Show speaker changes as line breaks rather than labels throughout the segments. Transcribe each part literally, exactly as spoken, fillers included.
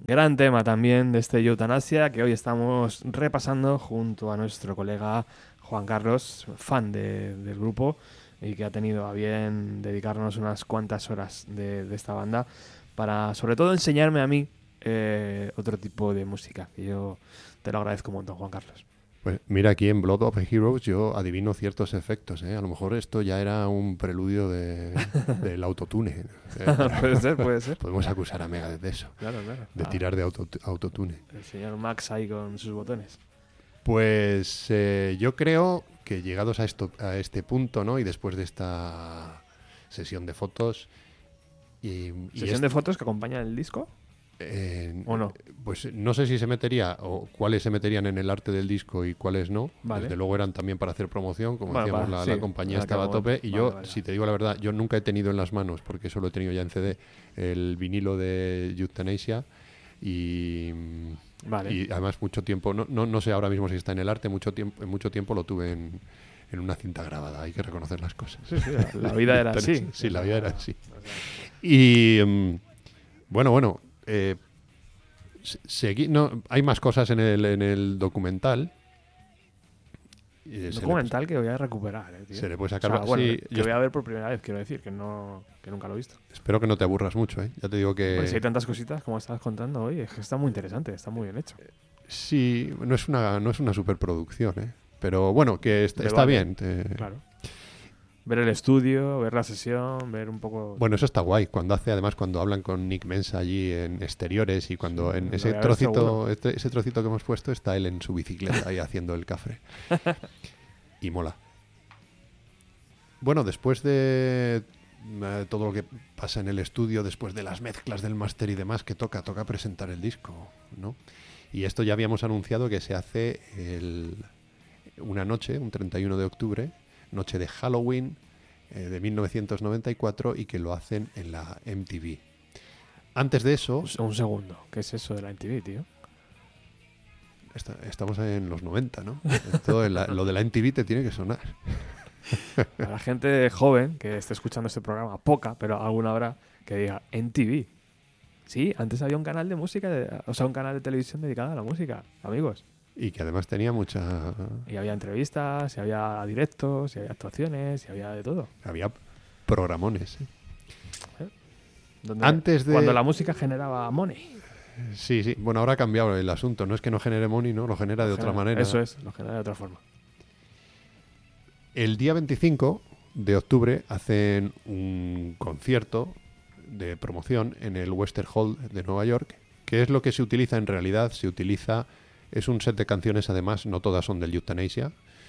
Gran tema también de este Eutanasia que hoy estamos repasando junto a nuestro colega Juan Carlos, fan de, del grupo y que ha tenido a bien dedicarnos unas cuantas horas de, de esta banda para sobre todo enseñarme a mí eh, otro tipo de música, que yo te lo agradezco un montón, Juan Carlos.
Pues mira, aquí en Blood of Heroes yo adivino ciertos efectos, ¿eh? A lo mejor esto ya era un preludio de, del autotune. ¿eh?
Puede ser, puede ser.
Podemos acusar a Megadeth de eso,
Claro, claro.
de
Ah,
tirar de auto, autotune.
el señor Max ahí con sus botones.
Pues eh, yo creo que llegados a, esto, a este punto, ¿no? Y después de esta sesión de fotos... Y, y
¿Sesión
es,
de fotos que acompaña el disco?
Eh,
¿O no?
Pues no sé si se metería o cuáles se meterían en el arte del disco y cuáles no.
Vale.
Desde luego eran también para hacer promoción, como
Bueno,
decíamos,
para,
la,
sí,
la compañía
para
estaba a
que-
tope. Y
vale,
yo,
vale,
si
vale.
te digo la verdad, yo nunca he tenido en las manos, porque solo he tenido ya en C D, el vinilo de Euthanasia. Y,
Vale.
y además mucho tiempo, no, no, no sé ahora mismo si está en el arte, mucho tiempo, mucho tiempo lo tuve en, en una cinta grabada, hay que reconocer las cosas.
Sí, sí, la, la vida era así.
Sí, la vida era así. Y um, bueno, bueno, eh, segui- no, hay más cosas en el, en el documental. Eh, se le-
Documental que voy a recuperar, eh, tío.
Se le puede
O
sacar...
sea, bueno,
sí,
que
yo
voy a ver por primera vez, quiero decir, que no que nunca lo he visto.
espero que no te aburras mucho, ¿eh? Ya te digo que...
Pues si hay tantas cositas como estabas contando hoy, es que está muy interesante, está muy bien hecho.
Sí, no es una, no es una superproducción, ¿eh? Pero bueno, que est-
Me
está
vale.
bien. te-
Claro. Ver el estudio, ver la sesión, ver un poco...
Bueno, eso está guay. Cuando hace, además, cuando hablan con Nick Mensa allí en exteriores y cuando
Sí,
en
lo
ese
voy a ver
trocito,
seguro.
este- ese trocito que hemos puesto está él en su bicicleta ahí haciendo el cafre. Y mola. Bueno, después de eh, todo lo que pasa en el estudio, después de las mezclas del máster y demás, que toca, toca presentar el disco, ¿no? Y esto ya habíamos anunciado que se hace el, una noche, un treinta y uno de octubre, noche de Halloween eh, de mil novecientos noventa y cuatro, y que lo hacen en la M T V. Antes de eso,
Un, un segundo, ¿qué es eso de la M T V, tío?
esta- estamos en los noventa, ¿no? Esto, la- lo de la M T V te tiene que sonar.
A la gente joven que esté escuchando este programa, poca, pero alguna habrá, que diga M T V. Sí, antes había un canal de música, de- o sea, un canal de televisión dedicado a la música, amigos.
Y que además tenía mucha...
Y había entrevistas, y había directos, y había actuaciones, y había de todo.
Había programones. ¿eh?
Donde-
Antes de...
Cuando la música generaba money.
Sí, sí. Bueno, ahora ha cambiado el asunto. No es que no genere money, ¿no? Lo genera de
Lo
otra
genera-
manera.
Eso es, lo genera de otra forma.
El día veinticinco de octubre hacen un concierto de promoción en el Western Hall de Nueva York. ¿Qué es lo que se utiliza en realidad? Se utiliza... Es un set de canciones, además, no todas son del Euthanasia.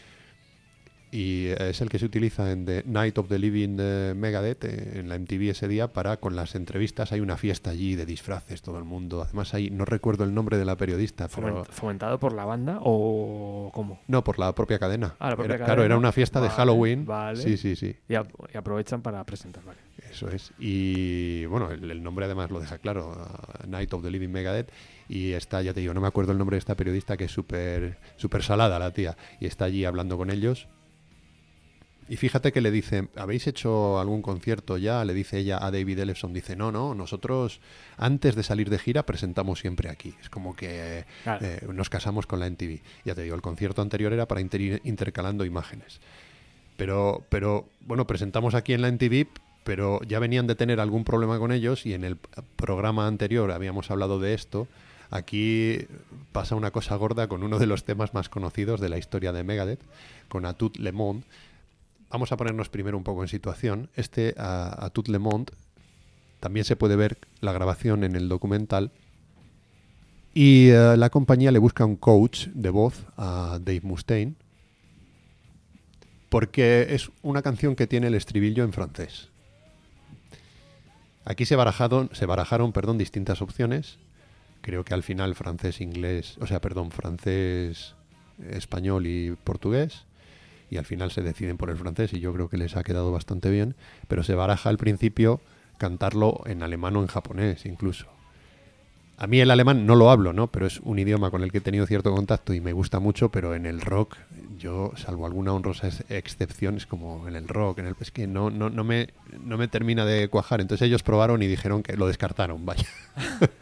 Y es el que se utiliza en The Night of the Living de Megadeth, eh, en la M T V ese día, para con las entrevistas. Hay una fiesta allí de disfraces, todo el mundo. Además, hay, no recuerdo el nombre de la periodista, pero...
Foment- ¿Fomentado por la banda o cómo?
No, por la propia cadena.
Ah, la propia
Era-
cadena.
Claro, era una fiesta de
Vale,
Halloween.
vale.
Sí, sí, sí.
Y, ap- y aprovechan para presentar, vale.
Eso es. Y bueno, el, el nombre además lo deja claro, uh, Night of the Living Megadeth. Y está, ya te digo, no me acuerdo el nombre de esta periodista, que es súper súper salada la tía. Y está allí hablando con ellos. Y fíjate que le dice, ¿habéis hecho algún concierto ya? Le dice ella a David Ellefson, dice, no, no, nosotros antes de salir de gira presentamos siempre aquí. Es como que
Claro.
eh, nos casamos con la M T V. Ya te digo, el concierto anterior era para inter- intercalando imágenes. Pero, pero, bueno, presentamos aquí en la M T V, pero ya venían de tener algún problema con ellos y en el programa anterior habíamos hablado de esto. Aquí pasa una cosa gorda con uno de los temas más conocidos de la historia de Megadeth, con A Tout Le Monde. Vamos a ponernos primero un poco en situación. Este A, A Tout Le Monde también se puede ver la grabación en el documental. Y eh, la compañía le busca un coach de voz a Dave Mustaine, porque es una canción que tiene el estribillo en francés. Aquí se barajaron, se barajaron, perdón, distintas opciones. Creo que al final francés, inglés, o sea, perdón, francés, español y portugués. Y al final se deciden por el francés y yo creo que les ha quedado bastante bien. Pero se baraja al principio cantarlo en alemán o en japonés incluso. A mí el alemán no lo hablo, ¿no? Pero es un idioma con el que he tenido cierto contacto y me gusta mucho, pero en el rock, yo, salvo alguna honrosa ex- excepción, es como en el rock, en el, es que no, no, no, me, no me termina de cuajar. Entonces ellos probaron y dijeron que lo descartaron, vaya.